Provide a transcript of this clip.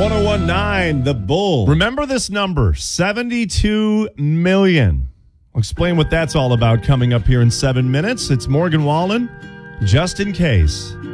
1019, The Bull. Remember this number, 72 million. I'll explain what that's all about coming up here in 7 minutes. It's Morgan Wallen, just in case.